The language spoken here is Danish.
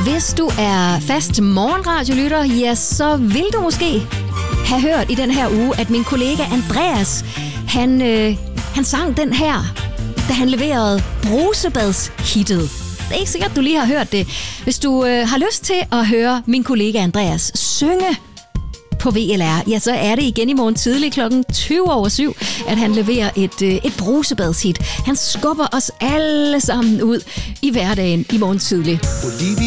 Hvis du er fast morgenradiolytter, ja, så vil du måske have hørt i den her uge, at min kollega Andreas, han sang den her, da han leverede brusebadshittet. Det er ikke sikkert, du lige har hørt det. Hvis du har lyst til at høre min kollega Andreas synge på VLR, ja, så er det igen i morgen tidlig klokken 7:20, at han leverer et brusebadshit. Han skubber os alle sammen ud i hverdagen i morgen tidlig.